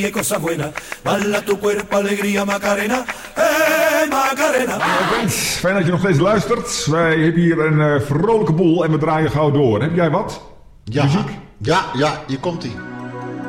cosa buena, bala tu cuerpo, alegría, Macarena, Macarena. Bent, fijn dat je nog steeds luistert. Wij hebben hier een vrolijke boel en we draaien gauw door. Heb jij wat? Ja, Muziek? ja, hier komt-ie.